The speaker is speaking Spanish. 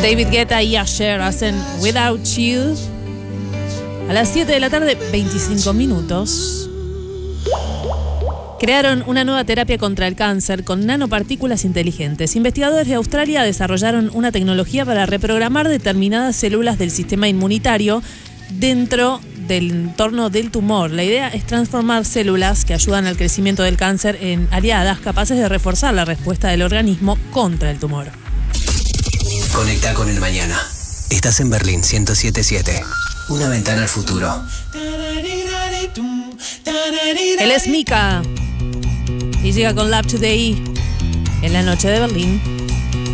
David Guetta y Usher hacen Without You. A las 7 de la tarde, 25 minutos. Crearon una nueva terapia contra el cáncer con nanopartículas inteligentes. Investigadores de Australia desarrollaron una tecnología para reprogramar determinadas células del sistema inmunitario dentro del entorno del tumor. La idea es transformar células que ayudan al crecimiento del cáncer en aliadas capaces de reforzar la respuesta del organismo contra el tumor. Conecta con el mañana. Estás en Berlín 107.7. Una ventana al futuro. Él es Mika y llega con Love Today en la noche de Berlín.